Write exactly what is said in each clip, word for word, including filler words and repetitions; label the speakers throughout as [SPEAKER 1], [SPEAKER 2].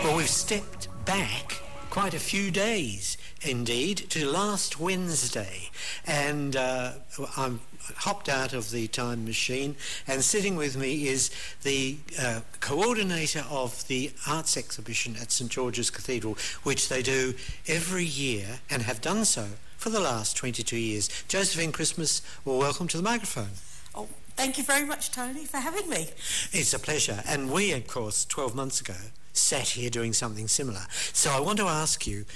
[SPEAKER 1] Well, we've stepped back quite a few days, indeed, to last Wednesday. And uh, I'm hopped out of the time machine, and sitting with me is the uh, coordinator of the arts exhibition at St George's Cathedral, which they do every year and have done so for the last twenty-two years. Josephine Christmas, well, welcome to the microphone.
[SPEAKER 2] Oh, thank you very much, Tony, for having me.
[SPEAKER 1] It's a pleasure. And we, of course, twelve months ago, sat here doing something similar. So I want to ask you,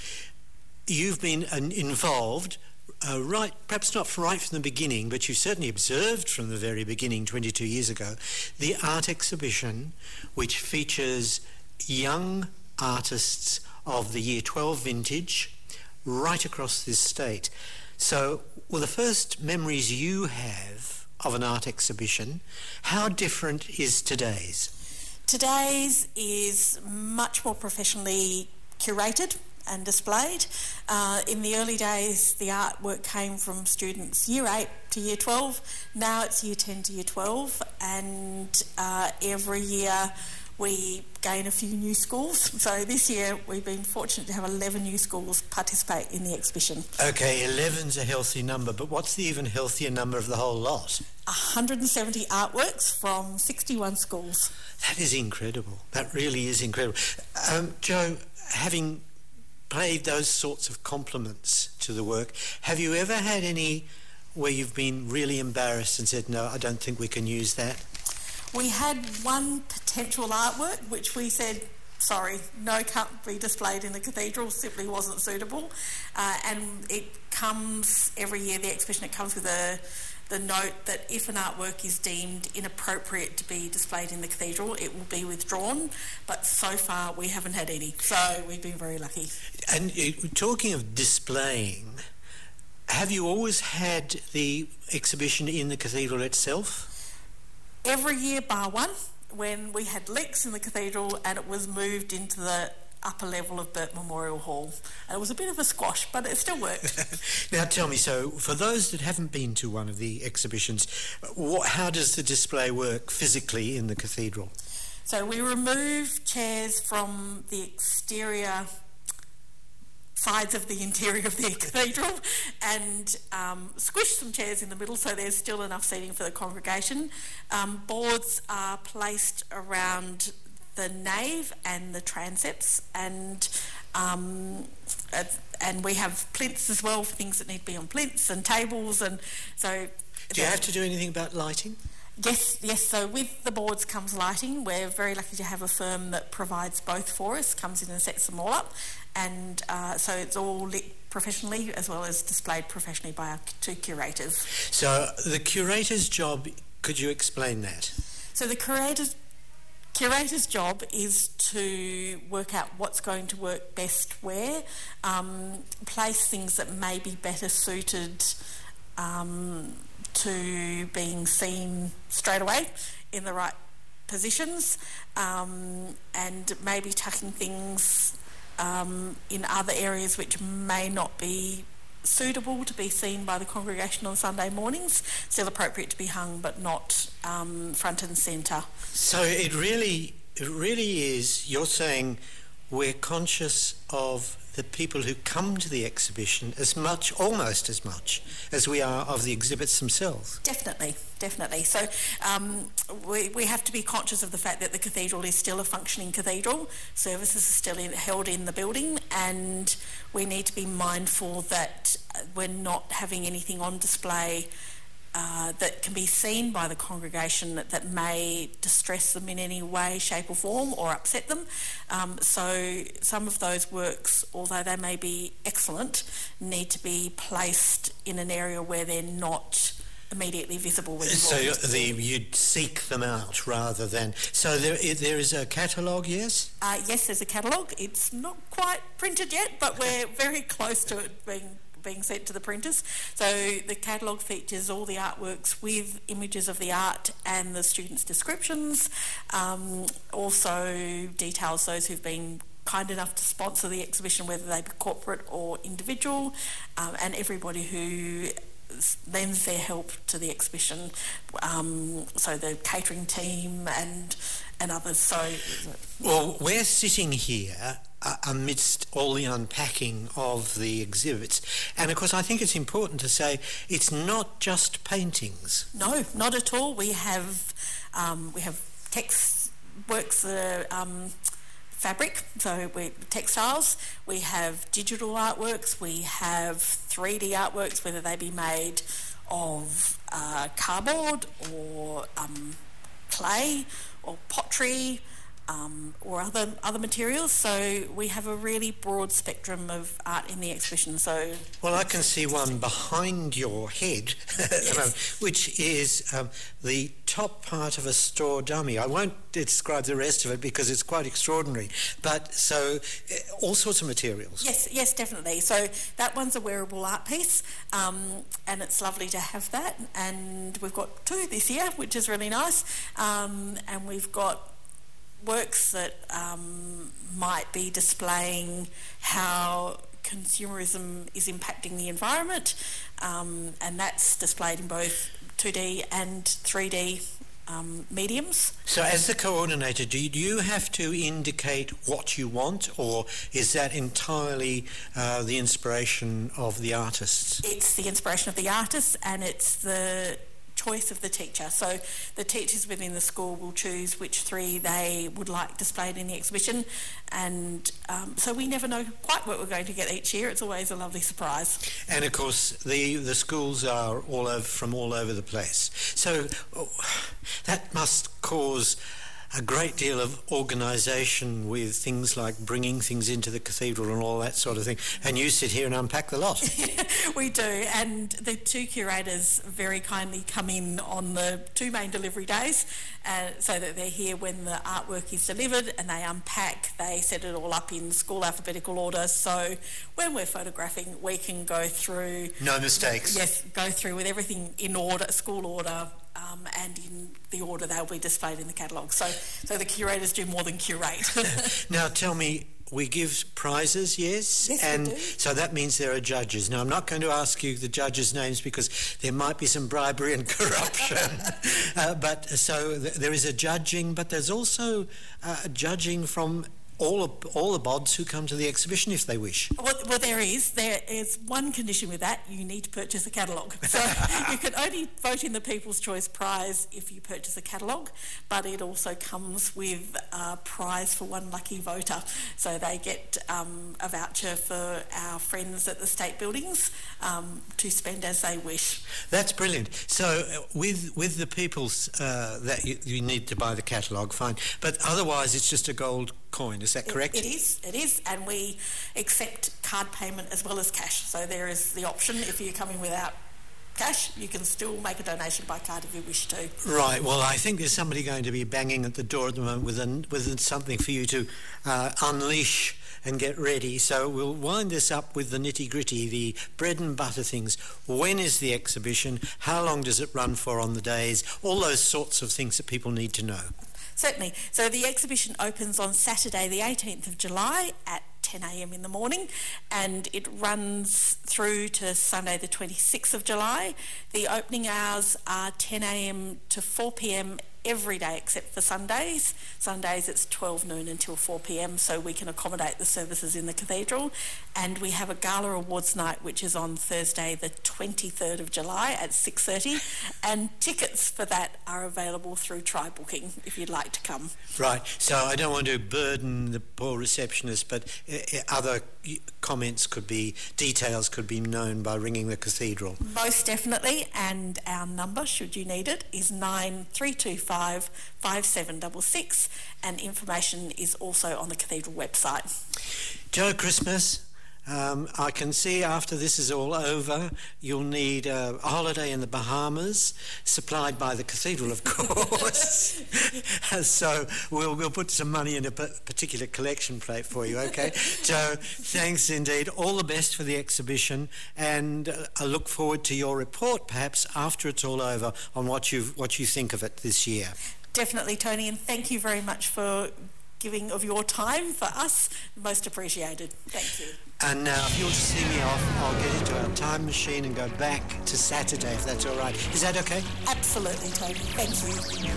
[SPEAKER 1] you've been uh, involved, uh, right, perhaps not right from the beginning, but you've certainly observed from the very beginning twenty-two years ago, the art exhibition which features young artists of the year twelve vintage right across this state. So, well, the first memories you have of an art exhibition, how different is today's?
[SPEAKER 2] Today's is much more professionally curated and displayed. Uh, in the early days, the artwork came from students year eight to year twelve. Now it's year ten to year twelve, and uh, every year we gain a few new schools. So this year we've been fortunate to have eleven new schools participate in the exhibition.
[SPEAKER 1] Okay, eleven's a healthy number, but what's the even healthier number of the whole lot?
[SPEAKER 2] one hundred seventy artworks from sixty-one schools.
[SPEAKER 1] That is incredible. That really is incredible. Um, Joe, having paid those sorts of compliments to the work, have you ever had any where you've been really embarrassed and said, no, I don't think we can use that?
[SPEAKER 2] We had one potential artwork which we said, sorry, no, can't be displayed in the cathedral, simply wasn't suitable. Uh, and it comes every year, the exhibition, it comes with a the note that if an artwork is deemed inappropriate to be displayed in the cathedral, it will be withdrawn. But so far, we haven't had any, so we've been very lucky.
[SPEAKER 1] And uh, talking of displaying, have you always had the exhibition in the cathedral itself?
[SPEAKER 2] Every year bar one, when we had Lex in the cathedral and it was moved into the upper level of Burt Memorial Hall. And it was a bit of a squash, but it still worked.
[SPEAKER 1] Now tell me, so for those that haven't been to one of the exhibitions, what, how does the display work physically in the cathedral?
[SPEAKER 2] So we remove chairs from the exterior sides of the interior of the cathedral and um, squish some chairs in the middle so there's still enough seating for the congregation. Um, boards are placed around the nave and the transepts, and um, and we have plinths as well for things that need to be on plinths and tables, and so.
[SPEAKER 1] Do you have to do anything about lighting?
[SPEAKER 2] Yes, yes. So with the boards comes lighting. We're very lucky to have a firm that provides both for us, comes in and sets them all up, and uh, so it's all lit professionally as well as displayed professionally by our two curators.
[SPEAKER 1] So the curator's job, could you explain that?
[SPEAKER 2] So the curator's Curator's job is to work out what's going to work best where, um, place things that may be better suited um, to being seen straight away in the right positions, um, and maybe tucking things um, in other areas which may not be suitable to be seen by the congregation on Sunday mornings, still appropriate to be hung but not um, front and centre.
[SPEAKER 1] So it really, it really is, you're saying we're conscious of the people who come to the exhibition as much, almost as much, as we are of the exhibits themselves.
[SPEAKER 2] Definitely, definitely. So um, we, we have to be conscious of the fact that the cathedral is still a functioning cathedral. Services are still in, held in the building, and we need to be mindful that we're not having anything on display Uh, that can be seen by the congregation that, that may distress them in any way, shape or form or upset them. Um, so some of those works, although they may be excellent, need to be placed in an area where they're not immediately visible. When you
[SPEAKER 1] so
[SPEAKER 2] walk into
[SPEAKER 1] the, you'd seek them out rather than... So there, there is a catalogue, yes?
[SPEAKER 2] Uh, yes, there's a catalogue. It's not quite printed yet, but we're very close to it being being sent to the printers. So the catalogue features all the artworks with images of the art and the students' descriptions, um, also details those who've been kind enough to sponsor the exhibition, whether they be corporate or individual, um, and everybody who lends their help to the exhibition, um, so the catering team and and others. So,
[SPEAKER 1] well, we're sitting here uh, amidst all the unpacking of the exhibits, and of course I think it's important to say it's not just paintings.
[SPEAKER 2] No, not at all. We have um, we have text works that are um, fabric, so we textiles. We have digital artworks. We have three D artworks, whether they be made of uh, cardboard or um, clay or pottery um, or other other materials. So we have a really broad spectrum of art in the exhibition. So,
[SPEAKER 1] well, I can see one behind your head,
[SPEAKER 2] yes.
[SPEAKER 1] which is um, the top part of a straw dummy. I won't describe the rest of it because it's quite extraordinary. But so uh, all sorts of materials.
[SPEAKER 2] Yes, yes, definitely. So that one's a wearable art piece, um, and it's lovely to have that. And we've got two this year, which is really nice. Um, and we've got works that um, might be displaying how consumerism is impacting the environment, um, and that's displayed in both two D and three D um, mediums.
[SPEAKER 1] So as the coordinator, do you, do you have to indicate what you want, or is that entirely uh, the inspiration of the artists?
[SPEAKER 2] It's the inspiration of the artists, and it's the choice of the teacher. So the teachers within the school will choose which three they would like displayed in the exhibition, and um, so we never know quite what we're going to get each year. It's always a lovely surprise.
[SPEAKER 1] And of course the the schools are all over, from all over the place, so oh, that must cause a great deal of organisation with things like bringing things into the cathedral and all that sort of thing. And you sit here and unpack the lot.
[SPEAKER 2] We do, and the two curators very kindly come in on the two main delivery days, uh, so that they're here when the artwork is delivered, and they unpack, they set it all up in school alphabetical order, so when we're photographing we can go through...
[SPEAKER 1] No mistakes.
[SPEAKER 2] Yes, go through with everything in order, school order, Um, and in the order they'll be displayed in the catalogue. So so the curators do more than curate.
[SPEAKER 1] Now tell me, we give prizes, yes?
[SPEAKER 2] Yes,
[SPEAKER 1] and
[SPEAKER 2] we do.
[SPEAKER 1] So that means there are judges. Now I'm not going to ask you the judges' names because there might be some bribery and corruption. uh, but so th- there is a judging, but there's also uh, judging from all of, all the bods who come to the exhibition if they wish.
[SPEAKER 2] Well, well, there is. There is one condition with that. You need to purchase a catalogue. So you can only vote in the People's Choice Prize if you purchase a catalogue, but it also comes with a prize for one lucky voter. So they get um, a voucher for our friends at the state buildings um, to spend as they wish.
[SPEAKER 1] That's brilliant. So uh, with with the people's, uh, that you, you need to buy the catalogue, fine. But otherwise it's just a gold coin, is that correct?
[SPEAKER 2] It, it is, it is, and we accept card payment as well as cash. So there is the option, if you're coming without cash, you can still make a donation by card if you wish to.
[SPEAKER 1] Right, well I think there's somebody going to be banging at the door at the moment with, an, with something for you to uh, unleash and get ready. So we'll wind this up with the nitty-gritty, the bread and butter things. When is the exhibition? How long does it run for on the days? All those sorts of things that people need to know.
[SPEAKER 2] Certainly. So the exhibition opens on Saturday the eighteenth of July at ten a m in the morning, and it runs through to Sunday the twenty-sixth of July. The opening hours are ten a m to four p m every day except for Sundays. Sundays it's twelve noon until four p m, so we can accommodate the services in the cathedral. And we have a gala awards night which is on Thursday the twenty-third of July at six thirty, and tickets for that are available through Try Booking if you'd like to come.
[SPEAKER 1] Right, so I don't want to burden the poor receptionist, but uh, other comments could be, details could be known by ringing the cathedral.
[SPEAKER 2] Most definitely, and our number, should you need it, is nine three two five, five seven six six, and information is also on the cathedral website.
[SPEAKER 1] Joe Christmas, um, I can see after this is all over you'll need a holiday in the Bahamas, supplied by the cathedral of course. So we'll, we'll put some money in a particular collection plate for you, okay? Joe, thanks indeed. All the best for the exhibition, and uh, I look forward to your report perhaps after it's all over on what you what you think of it this year.
[SPEAKER 2] Definitely, Tony, and thank you very much for giving of your time for us. Most appreciated. Thank you.
[SPEAKER 1] And now, if you'll just see me off, I'll get into our time machine and go back to Saturday, if that's all right. Is that okay?
[SPEAKER 2] Absolutely, Tony. Thank you.